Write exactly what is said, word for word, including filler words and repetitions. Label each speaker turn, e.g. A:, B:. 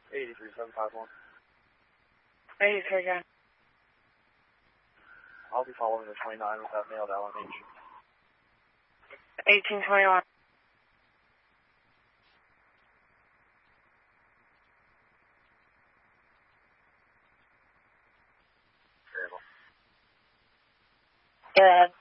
A: eighty-three seven five one.
B: eighty-three, again.
A: I'll be following the twenty-nine with that male to L M H.
B: eighteen twenty-one.
A: Variable.
B: Go ahead.